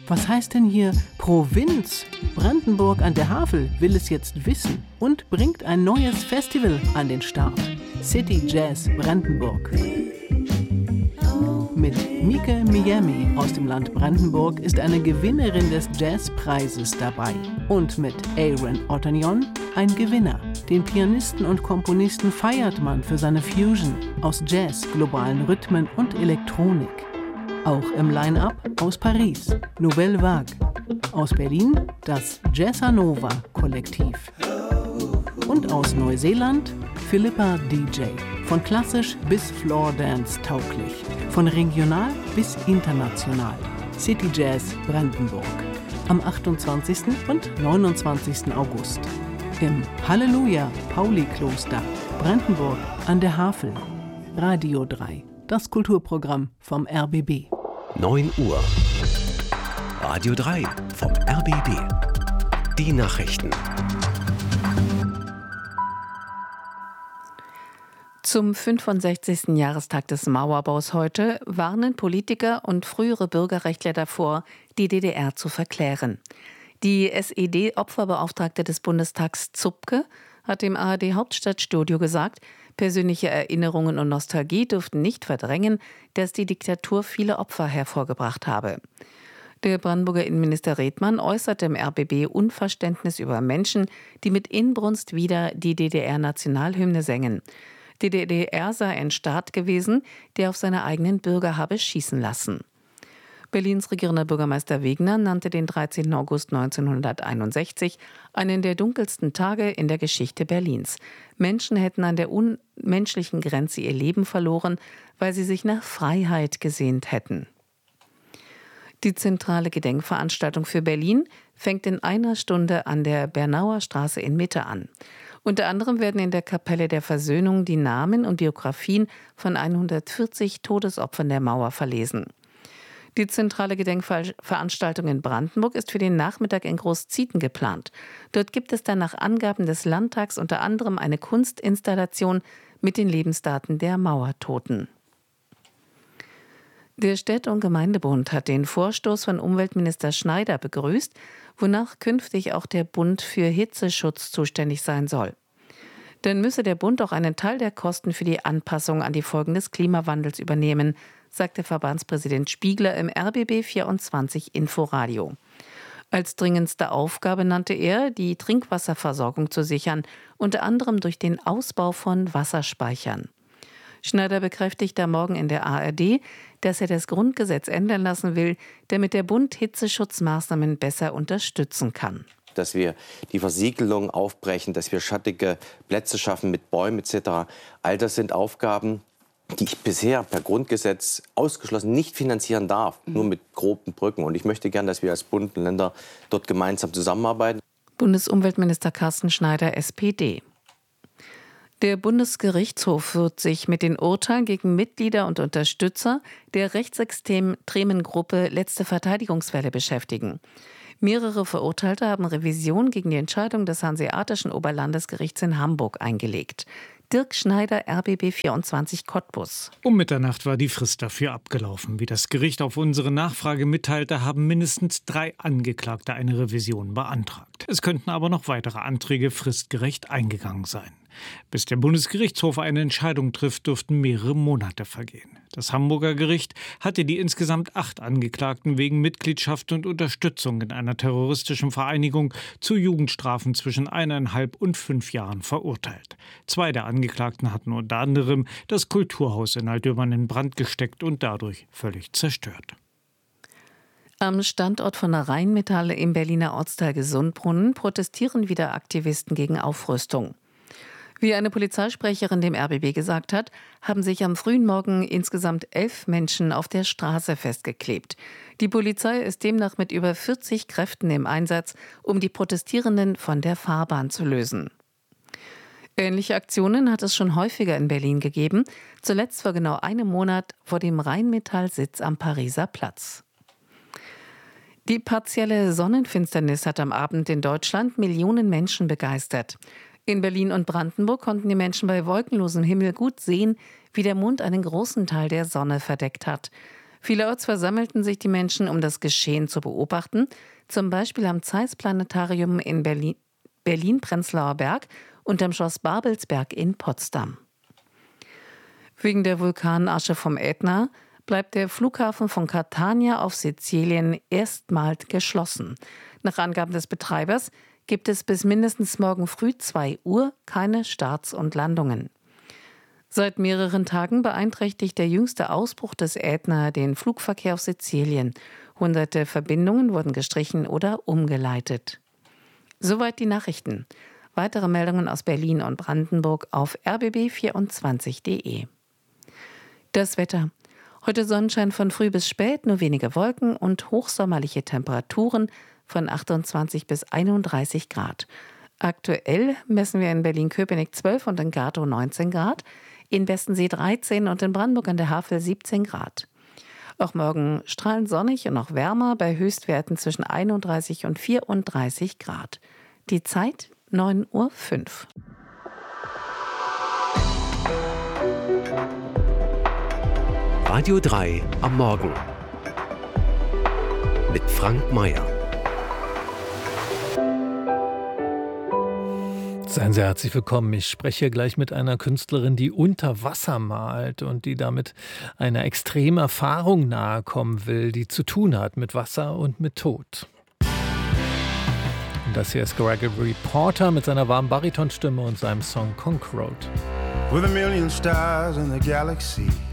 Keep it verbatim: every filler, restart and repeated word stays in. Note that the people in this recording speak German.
Was heißt denn hier Provinz? Brandenburg an der Havel will es jetzt wissen und bringt ein neues Festival an den Start. City Jazz Brandenburg. Mit Mike Miami aus dem Land Brandenburg ist eine Gewinnerin des Jazzpreises dabei. Und mit Aaron Otanion ein Gewinner. Den Pianisten und Komponisten feiert man für seine Fusion aus Jazz, globalen Rhythmen und Elektronik. Auch im Line-Up aus Paris, Nouvelle Vague. Aus Berlin das Jazzanova Kollektiv. Und aus Neuseeland Philippa D J. Von klassisch bis Floor-Dance tauglich. Von regional bis international. City Jazz Brandenburg. Am achtundzwanzigsten und neunundzwanzigsten August. Im Halleluja Pauli-Kloster, Brandenburg an der Havel. Radio drei. Das Kulturprogramm vom R B B. neun Uhr. Radio drei vom R B B. Die Nachrichten. Zum fünfundsechzigsten Jahrestag des Mauerbaus heute warnen Politiker und frühere Bürgerrechtler davor, die D D R zu verklären. Die S E D-Opferbeauftragte des Bundestags Zupke hat dem A R D-Hauptstadtstudio gesagt, persönliche Erinnerungen und Nostalgie dürften nicht verdrängen, dass die Diktatur viele Opfer hervorgebracht habe. Der Brandenburger Innenminister Redmann äußerte im R B B Unverständnis über Menschen, die mit Inbrunst wieder die D D R-Nationalhymne sängen. Die D D R sei ein Staat gewesen, der auf seine eigenen Bürger habe schießen lassen. Berlins regierender Bürgermeister Wegner nannte den dreizehnten August neunzehnhunderteinundsechzig einen der dunkelsten Tage in der Geschichte Berlins. Menschen hätten an der unmenschlichen Grenze ihr Leben verloren, weil sie sich nach Freiheit gesehnt hätten. Die zentrale Gedenkveranstaltung für Berlin fängt in einer Stunde an der Bernauer Straße in Mitte an. Unter anderem werden in der Kapelle der Versöhnung die Namen und Biografien von hundertvierzig Todesopfern der Mauer verlesen. Die zentrale Gedenkveranstaltung in Brandenburg ist für den Nachmittag in Großzieten geplant. Dort gibt es dann nach Angaben des Landtags unter anderem eine Kunstinstallation mit den Lebensdaten der Mauertoten. Der Städte- und Gemeindebund hat den Vorstoß von Umweltminister Schneider begrüßt, wonach künftig auch der Bund für Hitzeschutz zuständig sein soll. Dann müsse der Bund auch einen Teil der Kosten für die Anpassung an die Folgen des Klimawandels übernehmen, sagte Verbandspräsident Spiegler im R B B vierundzwanzig Inforadio. Als dringendste Aufgabe nannte er, die Trinkwasserversorgung zu sichern, unter anderem durch den Ausbau von Wasserspeichern. Schneider bekräftigte am Morgen in der A R D, dass er das Grundgesetz ändern lassen will, damit der Bund Hitzeschutzmaßnahmen besser unterstützen kann. Dass wir die Versiegelung aufbrechen, dass wir schattige Plätze schaffen mit Bäumen et cetera. All das sind Aufgaben, die ich bisher per Grundgesetz ausgeschlossen nicht finanzieren darf, nur mit groben Brücken. Und ich möchte gern, dass wir als Bund und Länder dort gemeinsam zusammenarbeiten. Bundesumweltminister Carsten Schneider, S P D. Der Bundesgerichtshof wird sich mit den Urteilen gegen Mitglieder und Unterstützer der rechtsextremen Gruppe Letzte Verteidigungswelle beschäftigen. Mehrere Verurteilte haben Revision gegen die Entscheidung des Hanseatischen Oberlandesgerichts in Hamburg eingelegt. Dirk Schneider, R B B vierundzwanzig Cottbus. Um Mitternacht war die Frist dafür abgelaufen. Wie das Gericht auf unsere Nachfrage mitteilte, haben mindestens drei Angeklagte eine Revision beantragt. Es könnten aber noch weitere Anträge fristgerecht eingegangen sein. Bis der Bundesgerichtshof eine Entscheidung trifft, dürften mehrere Monate vergehen. Das Hamburger Gericht hatte die insgesamt acht Angeklagten wegen Mitgliedschaft und Unterstützung in einer terroristischen Vereinigung zu Jugendstrafen zwischen eineinhalb und fünf Jahren verurteilt. Zwei der Angeklagten hatten unter anderem das Kulturhaus in Altdöbern in Brand gesteckt und dadurch völlig zerstört. Am Standort von der Rheinmetall im Berliner Ortsteil Gesundbrunnen protestieren wieder Aktivisten gegen Aufrüstung. Wie eine Polizeisprecherin dem R B B gesagt hat, haben sich am frühen Morgen insgesamt elf Menschen auf der Straße festgeklebt. Die Polizei ist demnach mit über vierzig Kräften im Einsatz, um die Protestierenden von der Fahrbahn zu lösen. Ähnliche Aktionen hat es schon häufiger in Berlin gegeben, zuletzt vor genau einem Monat vor dem Rheinmetall-Sitz am Pariser Platz. Die partielle Sonnenfinsternis hat am Abend in Deutschland Millionen Menschen begeistert. In Berlin und Brandenburg konnten die Menschen bei wolkenlosem Himmel gut sehen, wie der Mond einen großen Teil der Sonne verdeckt hat. Vielerorts versammelten sich die Menschen, um das Geschehen zu beobachten, zum Beispiel am Zeiss-Planetarium in Berlin, Berlin-Prenzlauer Berg und am Schloss Babelsberg in Potsdam. Wegen der Vulkanasche vom Ätna bleibt der Flughafen von Catania auf Sizilien erstmals geschlossen. Nach Angaben des Betreibers gibt es bis mindestens morgen früh zwei Uhr keine Starts und Landungen. Seit mehreren Tagen beeinträchtigt der jüngste Ausbruch des Ätna den Flugverkehr auf Sizilien. Hunderte Verbindungen wurden gestrichen oder umgeleitet. Soweit die Nachrichten. Weitere Meldungen aus Berlin und Brandenburg auf r b b vierundzwanzig punkt d e. Das Wetter. Heute Sonnenschein von früh bis spät, nur wenige Wolken und hochsommerliche Temperaturen von achtundzwanzig bis einunddreißig Grad. Aktuell messen wir in Berlin-Köpenick zwölf und in Gatow neunzehn Grad, in Westensee dreizehn und in Brandenburg an der Havel siebzehn Grad. Auch morgen strahlend sonnig und noch wärmer bei Höchstwerten zwischen einunddreißig und vierunddreißig Grad. Die Zeit neun Uhr fünf. Radio drei am Morgen mit Frank Mayer. Seien Sie herzlich willkommen. Ich spreche gleich mit einer Künstlerin, die unter Wasser malt und die damit einer extremen Erfahrung nahe kommen will, die zu tun hat mit Wasser und mit Tod. Und das hier ist Gregory Porter mit seiner warmen Baritonstimme und seinem Song Conk Road. With a million stars in the galaxy,